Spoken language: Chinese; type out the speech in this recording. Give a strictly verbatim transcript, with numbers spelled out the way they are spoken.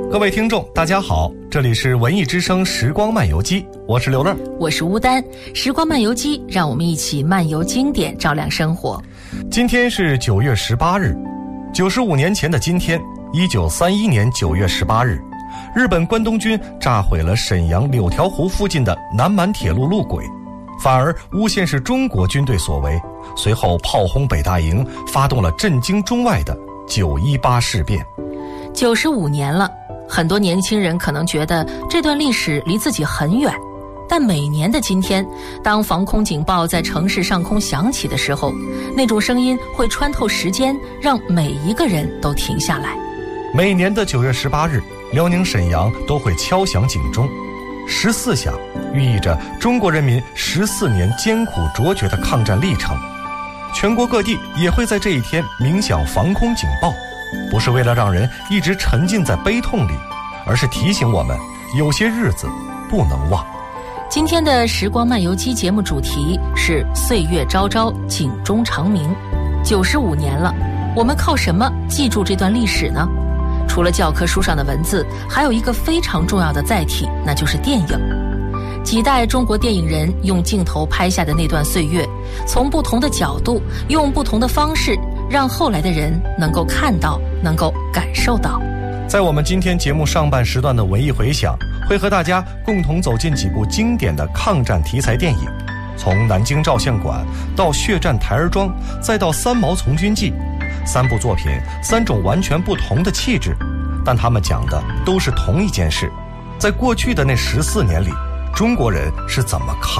各位听众大家好，这里是文艺之声时光漫游记，我是刘乐， 我是乌丹。时光漫游记，让我们一起漫游经典，照亮生活。 今天是九月十八日，九十五年前的今天，一九三一年九月十八日，日本关东军炸毁了沈阳柳条湖附近的南满铁路路轨，反而诬陷是中国军队所为，随后炮轰北大营，发动了震惊中外的九一八事变。 九十五年了，很多年轻人可能觉得这段历史离自己很远，但每年的今天，当防空警报在城市上空响起的时候，那种声音会穿透时间，让每一个人都停下来。 每年的九月十八日，辽宁沈阳都会敲响警钟，十四响寓意着中国人民十四年艰苦卓绝的抗战历程。全国各地也会在这一天鸣响防空警报，不是为了让人一直沉浸在悲痛里，而是提醒我们有些日子不能忘。 今天的时光漫游记节目主题是岁月昭昭，警钟长鸣。九十五年了，我们靠什么记住这段历史呢？除了教科书上的文字，还有一个非常重要的载体，那就是电影。几代中国电影人用镜头拍下的那段岁月，从不同的角度，用不同的方式，让后来的人能够看到，能够感受到。 在我们今天节目上半时段的文艺回响，会和大家共同走进几部经典的抗战题材电影，从南京照相馆到血战台儿庄，再到三毛从军记，三部作品，三种完全不同的气质，但他们讲的都是同一件事。在过去的那十四年里，中国人是怎么抗